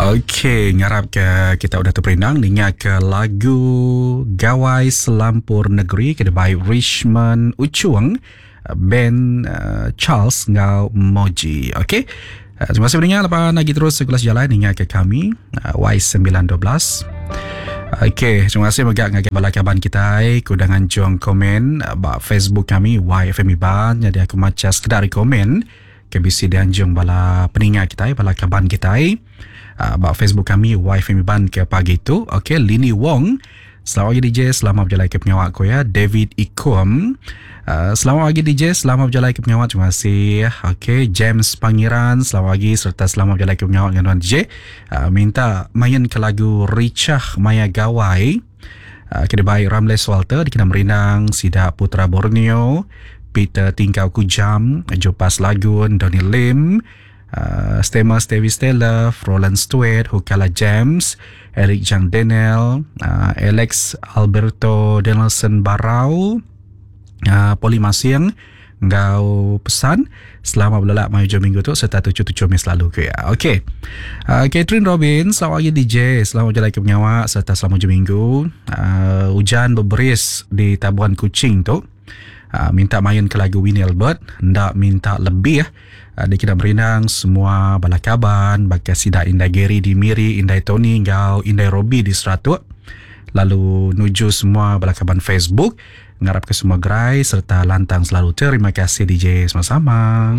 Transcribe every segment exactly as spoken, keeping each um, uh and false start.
Okey, ngarap ke kita udah terperindang dengar ke lagu Gawai Selampur Negeri kedai Richmond Ucuang band uh, Charles Ngau Moji. Okey. Uh, terima kasih mendengar. Lepas lagi terus sekelas jalan dengar ke kami uh, Y sembilan satu dua. Okey, terima kasih megak ngagak bala kaban kita ai kudangan jong komen ba Facebook kami Y F M Iban. Jadi aku macam sekedar komen ke bisi dan jong bala peningat kita ai bala kaban kita ai. Uh, ba Facebook kami Y F M Iban ke pagi tu. Okey, Lini Wong, selamat pagi D J, selamat berjalan ke penyawak ko ya. David Ikom, uh, selamat pagi D J, selamat berjalan ke penyawak, terima kasih. Okey, James Pangeran, selamat pagi serta selamat berjalan ke penyawak dengan D J. Uh, minta main ke lagu Ricah Maya Gawai. Uh, kedai Ramles Walter di Kena Merindang, Sida Putra Borneo, Peter Tingkau Kujam, Jopas Lagun, Donny Lim, Uh, Stema Stevie Stella, Roland Stewart, Hukala James, Eric Jang Daniel, uh, Alex Alberto Donaldson Barau, uh, Poli Masiang, Ngau pesan selamat berlelak maju jom minggu tu serta tujuh-tujuh mes lalu ke ya. Okey. Uh, Catherine Robin, selamat pagi D J, selamat berjalan ke penyawak serta selamat jom minggu. Uh, hujan berberis di Tabuan Kuching tu. Uh, minta main ke lagu Winnie Albert, hendak minta lebih uh, di Kena Merindang semua balakaban bagai Sida Indai Geri di Miri, Indai Tony Ngau Indai Robi di Seratut, lalu nuju semua balakaban Facebook, ngarap ke semua gerai serta lantang selalu. Terima kasih D J, sama-sama.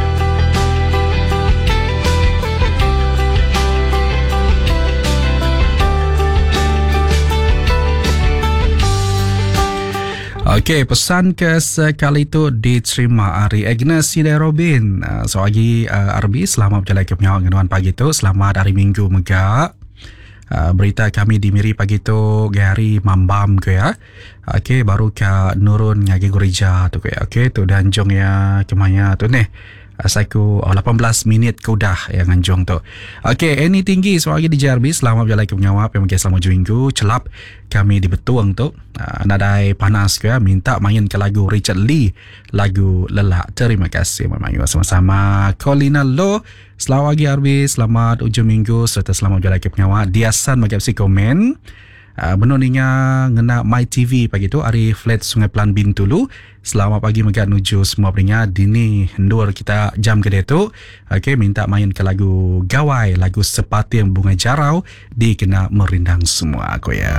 Okey, pesan ke sekali itu diterima Ari Agnes Sidai Robin. Uh, so lagi uh, Arbi, selamat berjalan ke penyawak dengan pagi tu. Selamat hari Minggu megak. Uh, berita kami di Miri pagi tu hari mambam ke ya. Okey, baru ke nurun ngagi gereja tu ke ya. Okey, tu dan jong ya kemanya tu nih. Saiku oh, lapan belas minit ke udah yang anjong tu. Okey, Any tinggi so lagi di J R B, selamat berjalan ke penyawap yang mungkin selama minggu celap kami di Betuang tu. Uh, nadai panas ke minta main ke lagu Richard Lee, lagu Lelak. Terima kasih memang sama-sama. Colina Lo, selamat pagi R B, selamat ujung minggu serta selamat berjalan ke penyawap. Diasan bagi si komen. Uh, benar ninya ngena My T V pagi tu hari flat Sungai Pelan Bintulu. Selamat pagi megat nuju semua peringat dini hendur kita jam kedai tu. Okey, minta main ke lagu Gawai, lagu Sepati yang Bunga Jarau di Kena Merindang semua aku ya.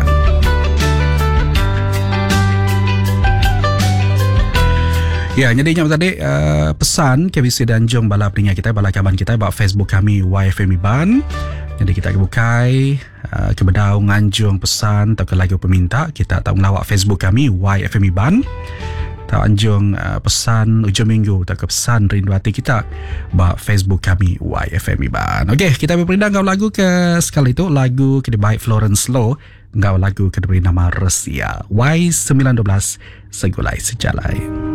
Ya, jadi nyam tadi uh, pesan K B C dan jong bala peringat kita, bala kaban kita bak Facebook kami Y F M Iban. Jadi kita bukai uh, ke bedau nganjung pesan atau ke lagu peminta, kita tahu melawak Facebook kami Y F M Iban. Tahu anjung uh, pesan ujung minggu atau ke pesan rindu hati kita bak Facebook kami Y F M Iban. Okey, kita berperindah ngau lagu ke sekali itu lagu ke baik Florence Low, ngau lagu ke beri nama Resia Y sembilan satu dua segulai sejalai.